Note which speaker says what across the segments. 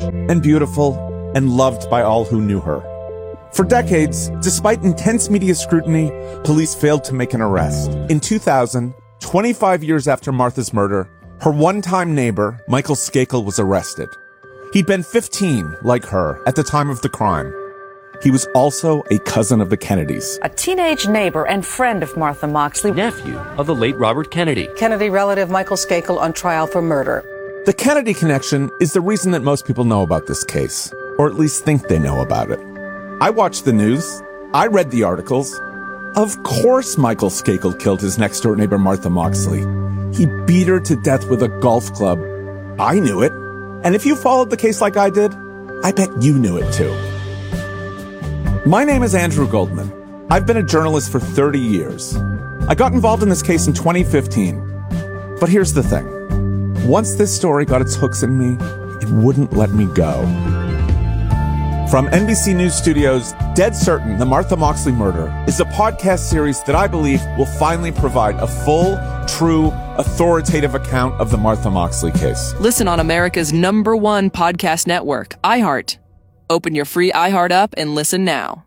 Speaker 1: and beautiful and loved by all who knew her. For decades, despite intense media scrutiny, police failed to make an arrest. In 2000, 25 years after Martha's murder, her one-time neighbor, Michael Skakel, was arrested. He'd been 15, like her, at the time of the crime. He was also a cousin of the Kennedys.
Speaker 2: A teenage neighbor and friend of Martha Moxley.
Speaker 3: Nephew of the late Robert Kennedy.
Speaker 2: Kennedy relative Michael Skakel on trial for murder.
Speaker 1: The Kennedy connection is the reason that most people know about this case, or at least think they know about it. I watched the news. I read the articles. Of course Michael Skakel killed his next-door neighbor Martha Moxley. He beat her to death with a golf club. I knew it. And if you followed the case like I did, I bet you knew it too. My name is Andrew Goldman. I've been a journalist for 30 years. I got involved in this case in 2015. But here's the thing. Once this story got its hooks in me, it wouldn't let me go. From NBC News Studios, Dead Certain, The Martha Moxley Murder is a podcast series that I believe will finally provide a full, true, authoritative account of the Martha Moxley case.
Speaker 4: Listen on America's #1 podcast network, iHeart. Open your free iHeart app and listen now.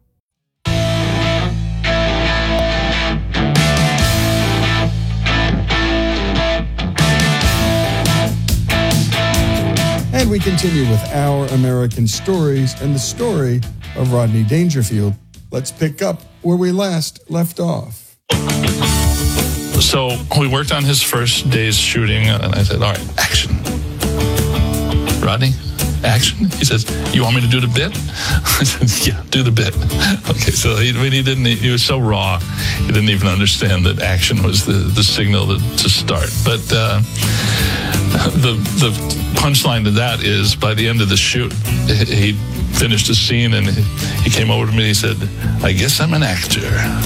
Speaker 5: And we continue with Our American Stories and the story of Rodney Dangerfield. Let's pick up where we last left off.
Speaker 6: So we worked on his first day's shooting, and I said, all right, action. Rodney, action? He says, you want me to do the bit? I said, yeah, do the bit. Okay, so he was so raw, he didn't even understand that action was the signal to start. But the punchline to that is, by the end of the shoot, he finished the scene and he came over to me and he said, I guess I'm an actor.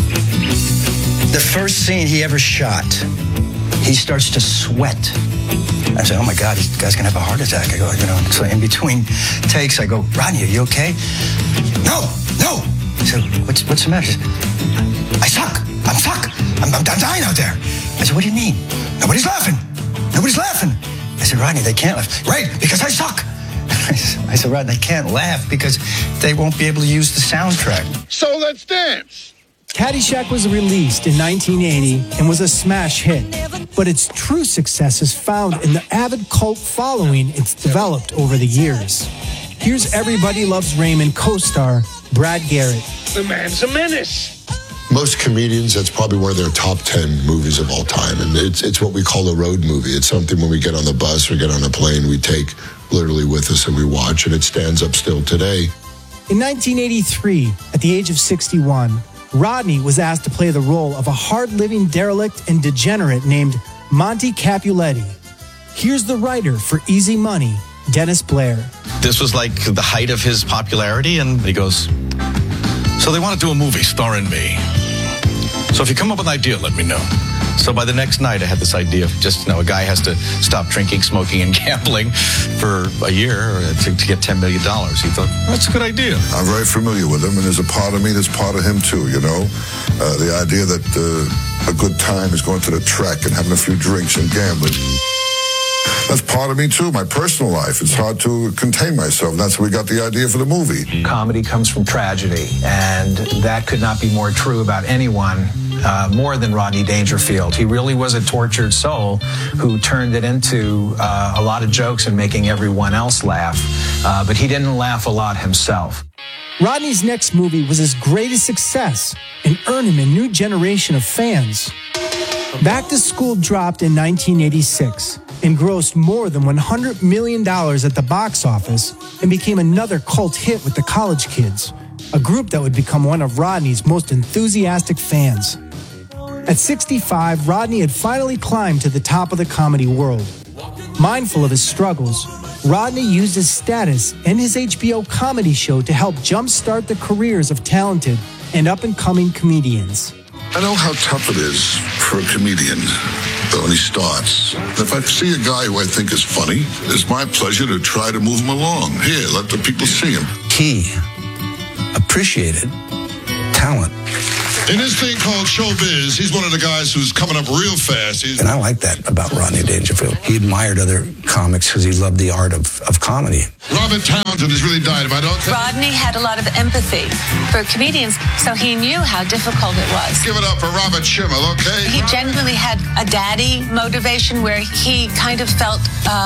Speaker 7: The first scene he ever shot, he starts to sweat. I said, oh my God, this guy's gonna have a heart attack. I go, so in between takes, I go, Rodney, are you okay? No. I said, what's the matter? I suck. I'm dying out there. I said, what do you mean? Nobody's laughing. I said, Rodney, they can't laugh. Right, because I suck. I said, Rodney, they can't laugh because they won't be able to use the soundtrack.
Speaker 8: So let's dance.
Speaker 9: Caddyshack was released in 1980 and was a smash hit, but its true success is found in the avid cult following it's developed over the years. Here's Everybody Loves Raymond co-star Brad Garrett.
Speaker 8: The man's a menace.
Speaker 10: Most comedians, that's probably one of their top 10 movies of all time. And it's what we call a road movie. It's something when we get on the bus or get on a plane, we take literally with us and we watch, and it stands up still today.
Speaker 9: In 1983, at the age of 61, Rodney was asked to play the role of a hard-living derelict and degenerate named Monty Capuletti. Here's the writer for Easy Money, Dennis Blair.
Speaker 11: This was like the height of his popularity, and he goes, so they want to do a movie starring me. So if you come up with an idea, let me know. So by the next night, I had this idea of just, a guy has to stop drinking, smoking, and gambling for a year to get $10 million. He thought, that's a good idea.
Speaker 10: I'm very familiar with him, and there's a part of me that's part of him too, The idea that a good time is going to the track and having a few drinks and gambling. That's part of me too, my personal life. It's hard to contain myself, and that's where we got the idea for the movie.
Speaker 12: Comedy comes from tragedy, and that could not be more true about anyone more than Rodney Dangerfield. He really was a tortured soul who turned it into a lot of jokes and making everyone else laugh, but he didn't laugh a lot himself.
Speaker 9: Rodney's next movie was his greatest success and earned him a new generation of fans. Back to School dropped in 1986 and grossed more than $100 million at the box office and became another cult hit with the college kids, a group that would become one of Rodney's most enthusiastic fans. At 65, Rodney had finally climbed to the top of the comedy world. Mindful of his struggles, Rodney used his status and his HBO comedy show to help jumpstart the careers of talented and up-and-coming comedians.
Speaker 10: I know how tough it is for a comedian when he starts. If I see a guy who I think is funny, it's my pleasure to try to move him along. Here, let the people see him.
Speaker 7: He appreciated talent.
Speaker 10: In his thing called showbiz, he's one of the guys who's coming up real fast.
Speaker 7: And I like that about Rodney Dangerfield. He admired other comics because he loved the art of comedy.
Speaker 10: Robert Townsend has really died. If I don't...
Speaker 13: Rodney had a lot of empathy for comedians, so he knew how difficult it was.
Speaker 10: Give it up for Robert Schimmel, okay?
Speaker 13: He genuinely had a daddy motivation where he kind of felt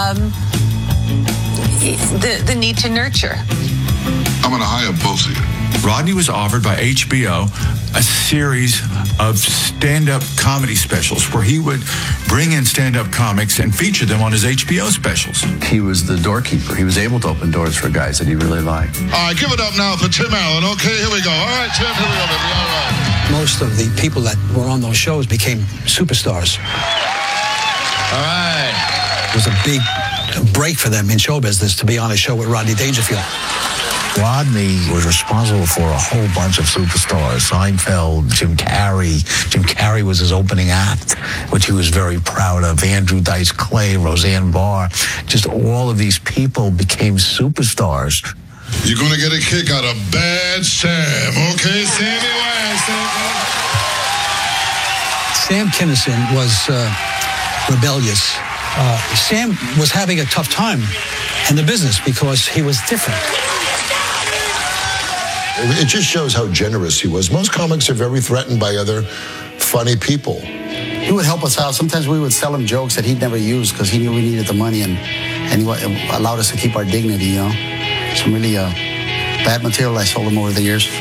Speaker 13: the need to nurture.
Speaker 10: I'm going to hire both of you.
Speaker 14: Rodney was offered by HBO a series of stand-up comedy specials where he would bring in stand-up comics and feature them on his HBO specials.
Speaker 15: He was the doorkeeper. He was able to open doors for guys that he really liked.
Speaker 10: All right, give it up now for Tim Allen, okay? Here we go. All right, Tim, here we go, baby. All right.
Speaker 7: Most of the people that were on those shows became superstars.
Speaker 15: All right.
Speaker 7: It was a big break for them in show business to be on a show with Rodney Dangerfield.
Speaker 16: Rodney was responsible for a whole bunch of superstars. Seinfeld, Jim Carrey. Jim Carrey was his opening act, which he was very proud of. Andrew Dice Clay, Roseanne Barr. Just all of these people became superstars.
Speaker 10: You're going to get a kick out of Bad Sam, okay? Sammy West.
Speaker 7: Sam Kinison was rebellious. Sam was having a tough time in the business because he was different.
Speaker 10: It just shows how generous he was. Most comics are very threatened by other funny people.
Speaker 17: He would help us out. Sometimes we would sell him jokes that he'd never use because he knew we needed the money, and he allowed us to keep our dignity, you know. Some really bad material I sold him over the years.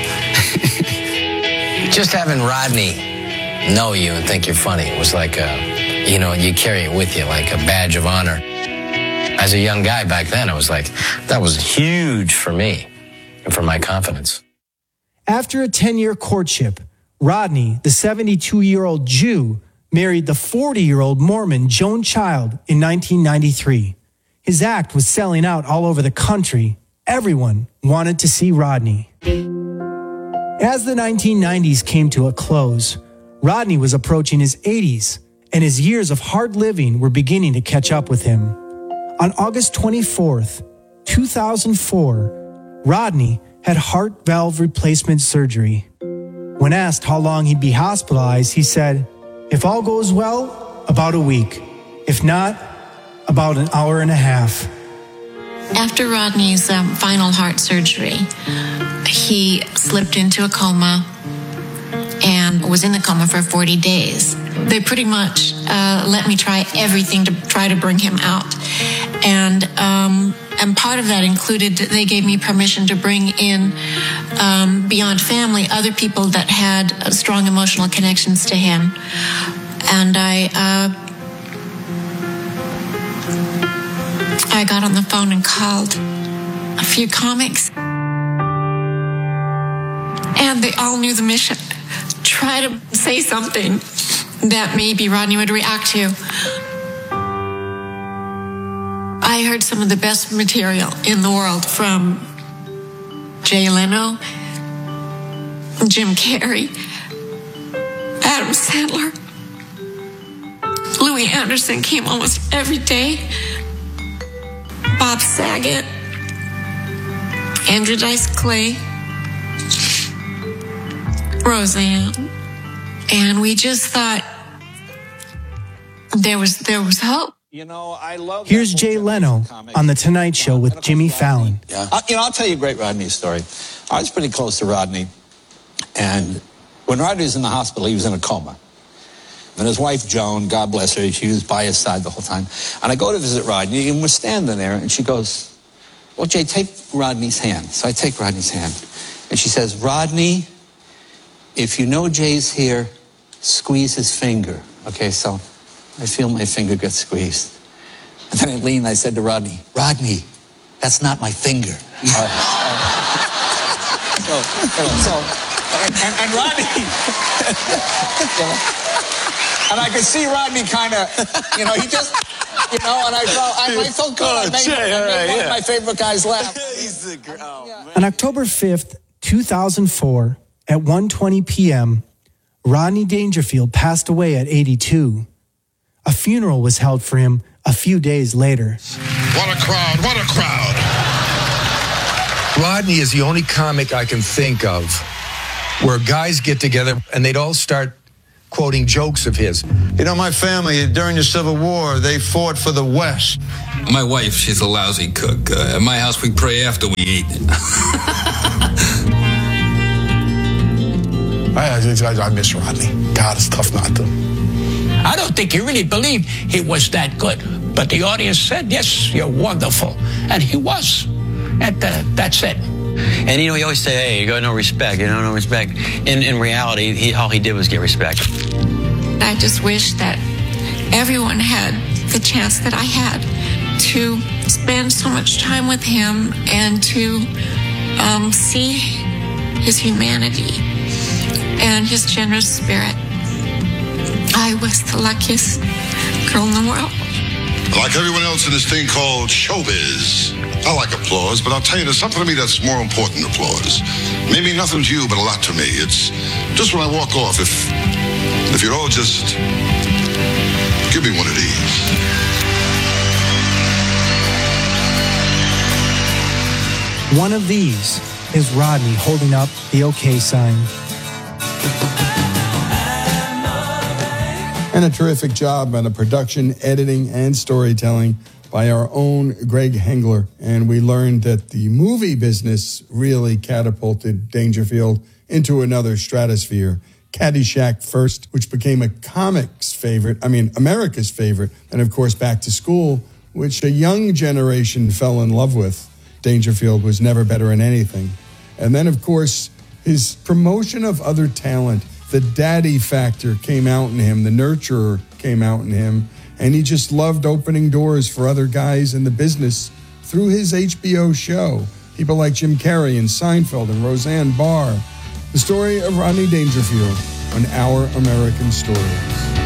Speaker 18: Just having Rodney know you and think you're funny was like you carry it with you like a badge of honor. As a young guy back then, I was like, that was huge for me and for my confidence.
Speaker 9: After a 10-year courtship, Rodney, the 72-year-old Jew, married the 40-year-old Mormon Joan Child in 1993. His act was selling out all over the country. Everyone wanted to see Rodney. As the 1990s came to a close, Rodney was approaching his 80s, and his years of hard living were beginning to catch up with him. On August 24th, 2004, Rodney had heart valve replacement surgery. When asked how long he'd be hospitalized, he said, "If all goes well, about a week. If not, about an hour and a half."
Speaker 19: After Rodney's final heart surgery, he slipped into a coma and was in the coma for 40 days. They pretty much let me try everything to try to bring him out. And part of that included they gave me permission to bring in, beyond family, other people that had strong emotional connections to him. And I got on the phone and called a few comics. And they all knew the mission. Try to say something that maybe Rodney would react to. I heard some of the best material in the world from Jay Leno, Jim Carrey, Adam Sandler. Louis Anderson came almost every day. Bob Saget, Andrew Dice Clay, Roseanne. And we just thought there was hope.
Speaker 20: You know, I love.
Speaker 9: Here's Jay Leno on The Tonight Show with Jimmy Fallon.
Speaker 20: Yeah. I'll tell you a great Rodney story. I was pretty close to Rodney. And when Rodney was in the hospital, he was in a coma. And his wife, Joan, God bless her, she was by his side the whole time. And I go to visit Rodney, and we're standing there, and she goes, "Well, Jay, take Rodney's hand." So I take Rodney's hand. And she says, "Rodney, if you know Jay's here, squeeze his finger." Okay, so I feel my finger get squeezed. And then I leaned, I said to Rodney, "Rodney, that's not my finger." And Rodney, and I could see Rodney kind of, he just, and I felt good. I made one of my favorite guys laugh.
Speaker 9: On October 5th, 2004, at 1:20 p.m., Rodney Dangerfield passed away at 82. A funeral was held for him a few days later.
Speaker 10: What a crowd, what a crowd.
Speaker 21: Rodney is the only comic I can think of where guys get together and they'd all start quoting jokes of his.
Speaker 22: You know, my family, during the Civil War, they fought for the West.
Speaker 23: My wife, she's a lousy cook. At my house, we pray after we eat.
Speaker 22: I miss Rodney. God, it's tough not to.
Speaker 24: I don't think he really believed he was that good. But the audience said, yes, you're wonderful. And he was. And that's it.
Speaker 18: And, you know, he always say, hey, you got no respect, no respect. In reality, all he did was get respect.
Speaker 19: I just wish that everyone had the chance that I had to spend so much time with him and to see his humanity and his generous spirit. I was the luckiest girl in the world.
Speaker 10: Like everyone else in this thing called showbiz, I like applause, but I'll tell you, there's something to me that's more important than applause. Maybe nothing to you, but a lot to me. It's just when I walk off, if you'd all just give me one of these.
Speaker 9: One of these is Rodney holding up the OK sign.
Speaker 5: And a terrific job on the production, editing, and storytelling by our own Greg Hengler. And we learned that the movie business really catapulted Dangerfield into another stratosphere. Caddyshack first, which became a America's favorite, and of course Back to School, which a young generation fell in love with. Dangerfield was never better in anything. And then, of course, his promotion of other talent. The daddy factor came out in him. The nurturer came out in him. And he just loved opening doors for other guys in the business through his HBO show. People like Jim Carrey and Seinfeld and Roseanne Barr. The story of Rodney Dangerfield on Our American Stories.